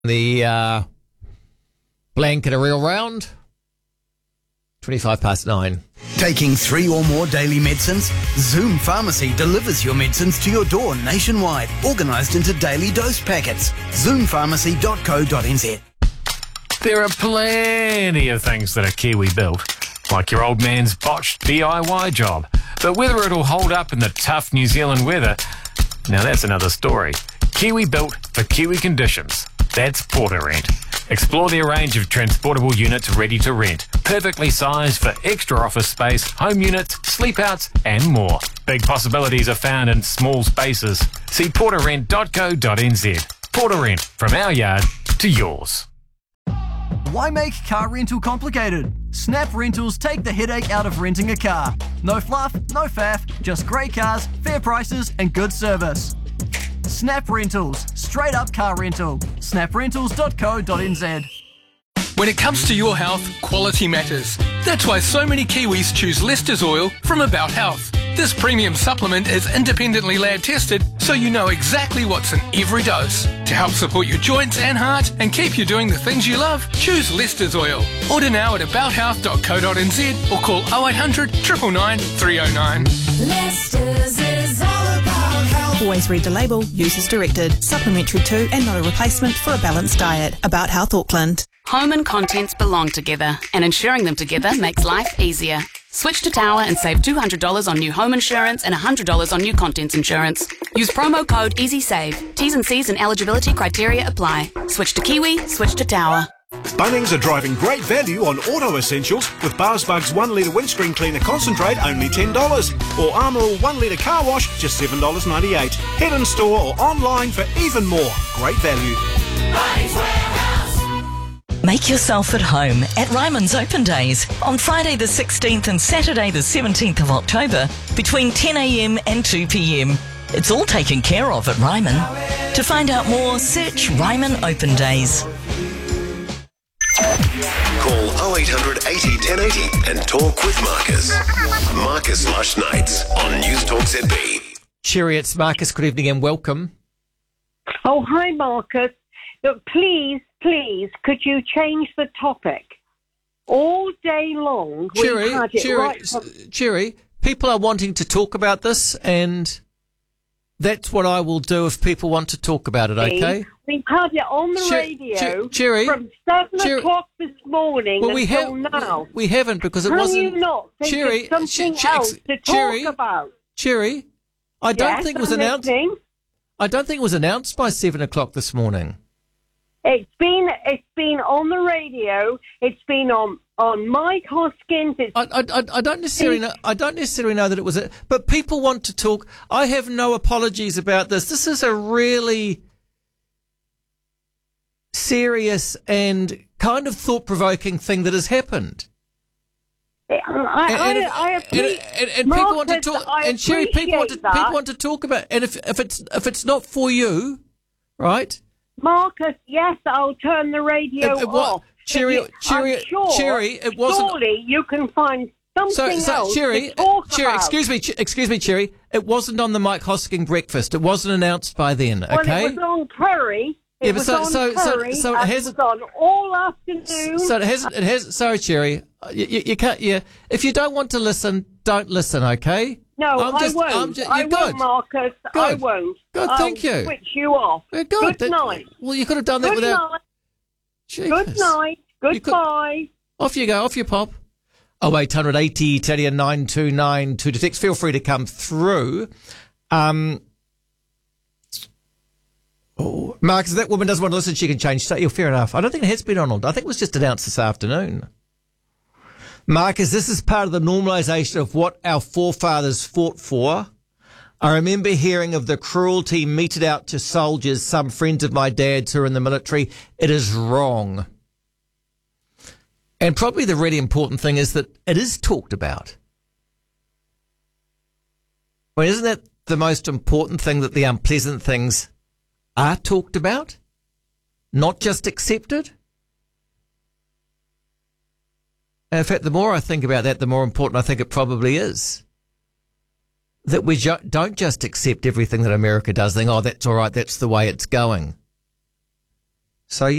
The blanket a real round. 9:25. Taking 3 or more daily medicines? Zoom Pharmacy delivers your medicines to your door nationwide, organised into daily dose packets. Zoompharmacy.co.nz. There are plenty of things that are Kiwi built, like your old man's botched DIY job. But whether it'll hold up in the tough New Zealand weather, now that's another story. Kiwi built for Kiwi conditions. That's Portarent. Explore their range of transportable units ready to rent, perfectly sized for extra office space, home units, sleep outs and more. Big possibilities are found in small spaces. See portarent.co.nz. Portarent, from our yard to yours. Why make car rental complicated? Snap Rentals take the headache out of renting a car. No fluff, no faff, just great cars, fair prices and good service. Snap Rentals, straight up car rental. snaprentals.co.nz. When it comes to your health, quality matters. That's why so many Kiwis choose Lester's Oil from About Health. This premium supplement is independently lab tested, so you know exactly what's in every dose. To help support your joints and heart and keep you doing the things you love, choose Lester's Oil. Order now at abouthealth.co.nz or call 0800 999 309. Lester's is all about health. Always read the label, use as directed. Supplementary to and not a replacement for a balanced diet. About Health Auckland. Home and contents belong together, and insuring them together makes life easier. Switch to Tower and save $200 on new home insurance and $100 on new contents insurance. Use promo code EasySave. T's and C's and eligibility criteria apply. Switch to Kiwi, switch to Tower. Bunnings are driving great value on auto essentials with Bars Bugs 1 litre windscreen cleaner concentrate only $10 or Armour All 1 litre car wash just $7.98. Head in store or online for even more great value. Bunnings Warehouse. Make yourself at home at Ryman's Open Days on Friday the 16th and Saturday the 17th of October between 10 a.m. and 2 p.m. It's all taken care of at Ryman. To find out more, search Ryman Open Days. Call 0800 80 1080 and talk with Marcus. Marcus Lush Nights on News Talk ZB. Cherry, it's Marcus. Good evening and welcome. Oh, hi, Marcus. Look, please, could you change the topic? All day long, we've had it right from... Cherry, people are wanting to talk about this, and that's what I will do if people want to talk about it, okay? We've had it on the radio from 7 o'clock this morning until now. We haven't, because it wasn't... Can you not think of something else to talk about? Cherry, I don't think it was announced... I don't think it was announced by 7 o'clock this morning. It's been on the radio. It's been on Mike Hoskins. I don't necessarily know that it was but people want to talk. I have no apologies about this. This is a really serious and kind of thought-provoking thing that has happened. I people want to talk. And Sherry, people want to talk about. And if it's not for you, right? Marcus, yes, I'll turn the radio off. Cherry, it wasn't. Surely you can find something else Cherry, to talk about. Excuse me, Cherry. It wasn't on the Mike Hosking breakfast. It wasn't announced by then. Okay. Well, it was on Curry. It was on all afternoon. So it has. Sorry, Cherry. You can't. If you don't want to listen, don't listen. Okay. No, I won't. I won't, Marcus. Good. I won't. Good, thank you. I'll switch you off. Good night. Well, you could have done that without... Good night. Goodbye. Off you go. Off you pop. 0800 80 929 2 to text. Feel free to come through. Marcus, if that woman doesn't want to listen, she can change. So, fair enough. I don't think it has been on. I think it was just announced this afternoon. Marcus, this is part of the normalisation of what our forefathers fought for. I remember hearing of the cruelty meted out to soldiers, some friends of my dad's who are in the military. It is wrong. And probably the really important thing is that it is talked about. Well, isn't that the most important thing, that the unpleasant things are talked about, not just accepted? And in fact, the more I think about that, the more important I think it probably is. That we don't just accept everything that America does, think, oh, that's all right, that's the way it's going. So